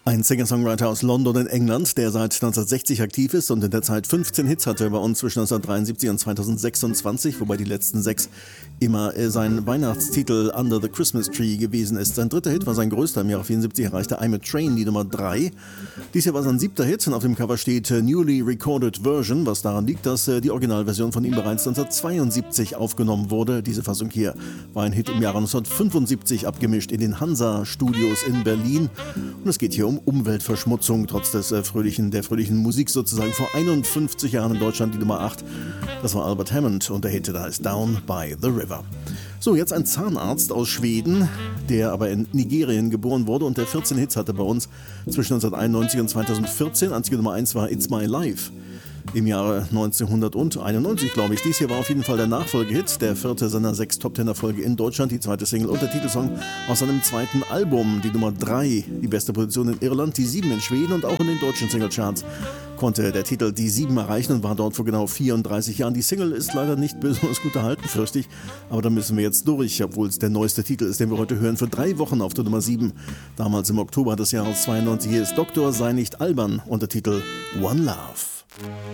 Ein Singer-Songwriter aus London in England, der seit 1960 aktiv ist und in der Zeit 15 Hits hatte bei uns zwischen 1973 und 2026, wobei die letzten 6 immer sein Weihnachtstitel Under the Christmas Tree gewesen ist. Sein dritter Hit war sein größter, im Jahre 74 erreichte I'm a Train, die Nummer 3. Dies Jahr war sein 7. Hit und auf dem Cover steht Newly Recorded Version, was daran liegt, dass die Originalversion von ihm bereits 1972 aufgenommen wurde. Diese Fassung hier war ein Hit im Jahre 1975 abgemischt in den Hansa-Studios in Berlin. Und es geht hier um Umweltverschmutzung, trotz der fröhlichen Musik sozusagen. Vor 51 Jahren in Deutschland die Nummer 8. Das war Albert Hammond und der Hit da ist Down by the River. So, jetzt ein Zahnarzt aus Schweden, der aber in Nigerien geboren wurde und der 14 Hits hatte bei uns zwischen 1991 und 2014. Einzige Nummer 1 war It's My Life im Jahre 1991, glaube ich. Dies hier war auf jeden Fall der Nachfolgehit, der 4. seiner 6 Top-10-Erfolge in Deutschland, die 2. Single und der Titelsong aus seinem 2. Album, die Nummer 3, die beste Position in Irland, die 7 in Schweden und auch in den deutschen Singlecharts konnte der Titel die 7 erreichen und war dort vor genau 34 Jahren. Die Single ist leider nicht besonders gut erhalten, fürchte ich, aber da müssen wir jetzt durch, obwohl es der neueste Titel ist, den wir heute hören, für 3 Wochen auf der Nummer 7, damals im Oktober des Jahres 92. Hier ist Doktor sei nicht albern und der Titel One Love.